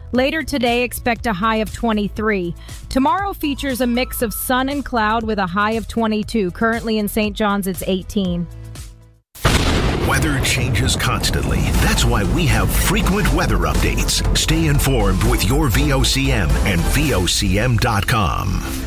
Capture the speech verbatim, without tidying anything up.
Later today, expect a high of twenty-three. Tomorrow features a mix of sun and cloud with a high of twenty-two. Currently in Saint John's, it's eighteen. Weather changes constantly. That's why we have frequent weather updates. Stay informed with your V O C M and V O C M dot com.